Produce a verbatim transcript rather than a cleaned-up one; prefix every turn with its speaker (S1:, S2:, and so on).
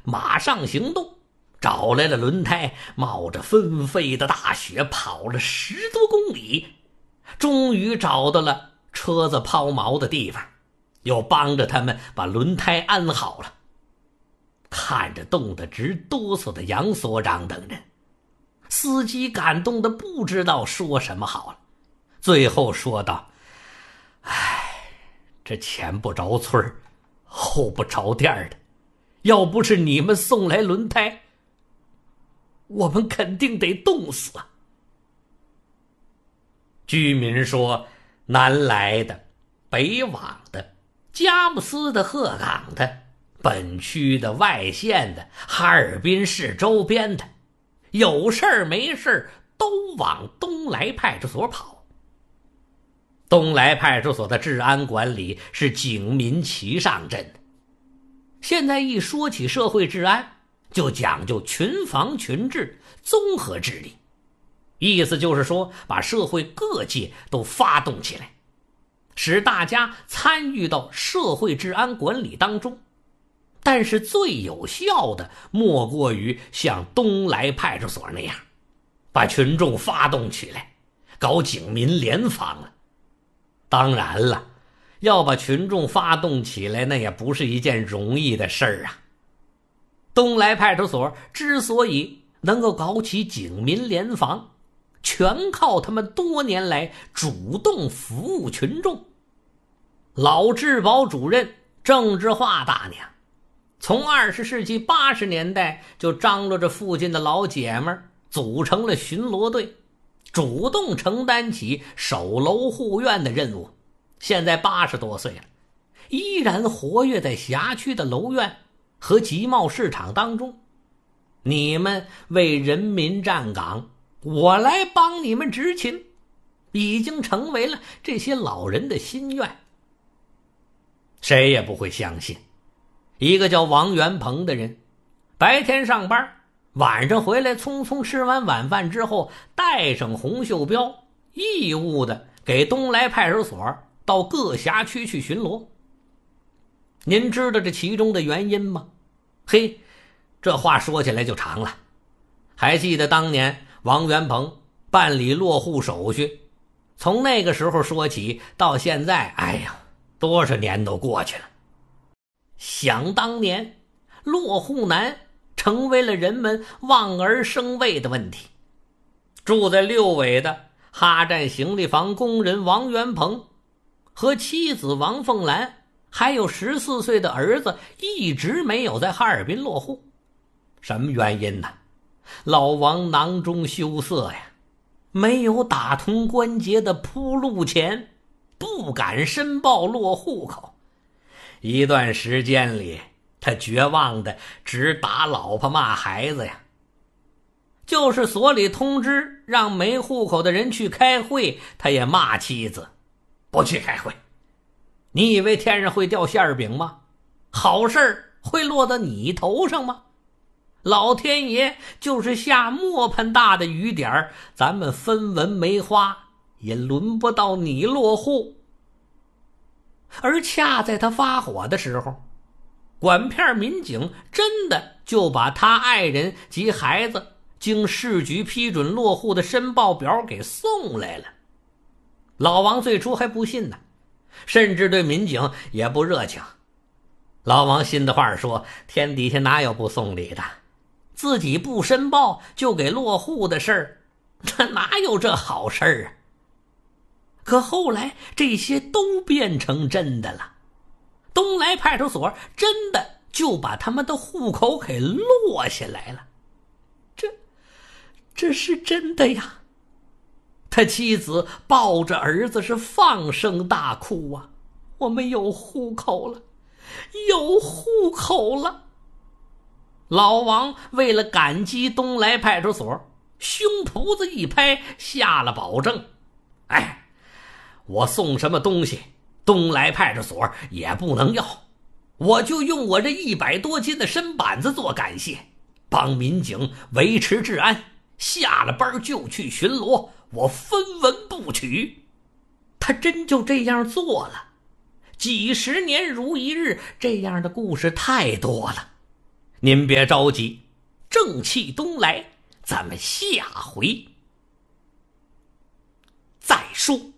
S1: 马上行动，找来了轮胎，冒着纷飞的大雪跑了十多公里，终于找到了车子抛锚的地方，又帮着他们把轮胎安好了。看着冻得直哆嗦的杨所长等人，司机感动的不知道说什么好了，最后说道：唉，这前不着村后不着店的，要不是你们送来轮胎，我们肯定得冻死啊。居民说，南来的、北往的、佳木斯的、鹤岗的、本区的、外县的、哈尔滨市周边的，有事儿没事儿都往东来派出所跑。东来派出所的治安管理是警民齐上阵的。现在一说起社会治安，就讲究群防群治，综合治理。意思就是说，把社会各界都发动起来，使大家参与到社会治安管理当中。但是最有效的莫过于像东来派出所那样，把群众发动起来，搞警民联防了。当然了，要把群众发动起来，那也不是一件容易的事儿啊。东来派出所之所以能够搞起警民联防，全靠他们多年来主动服务群众。老治保主任郑智化大娘从二十世纪八十年代就张罗着附近的老姐们组成了巡逻队，主动承担起守楼护院的任务。现在八十多岁了，依然活跃在辖区的楼院和集贸市场当中。你们为人民站岗，我来帮你们执勤，已经成为了这些老人的心愿。谁也不会相信，一个叫王元鹏的人，白天上班，晚上回来匆匆吃完晚饭之后，带上红袖标，义务的给东来派出所到各辖区去巡逻。您知道这其中的原因吗？嘿，这话说起来就长了。还记得当年王元鹏办理落户手续，从那个时候说起到现在，哎呀，多少年都过去了。想当年，落户难成为了人们望儿生畏的问题。住在六尾的哈站行李房工人王元鹏和妻子王凤兰还有十四岁的儿子一直没有在哈尔滨落户。什么原因呢？老王囊中羞涩呀，没有打通关节的铺路钱，不敢申报落户口。一段时间里，他绝望的直打老婆骂孩子呀。就是所里通知让没户口的人去开会，他也骂妻子不去开会。你以为天上会掉馅饼吗？好事会落到你头上吗？老天爷就是下磨盘大的雨点，咱们分文没花，也轮不到你落户。而恰在他发火的时候，管片民警真的就把他爱人及孩子经市局批准落户的申报表给送来了。老王最初还不信呢，甚至对民警也不热情。老王心的话说，天底下哪有不送礼的，自己不申报就给落户的事儿，这哪有这好事儿啊？可后来这些都变成真的了，东来派出所真的就把他们的户口给落下来了。这这是真的呀。他妻子抱着儿子是放声大哭啊，我们有户口了，有户口了。老王为了感激东来派出所，胸脯子一拍，下了保证，哎，我送什么东西东来派出所也不能要，我就用我这一百多斤的身板子做感谢，帮民警维持治安，下了班就去巡逻，我分文不取。他真就这样做了，几十年如一日，这样的故事太多了。 您别着急，正气东来，咱们下回再说。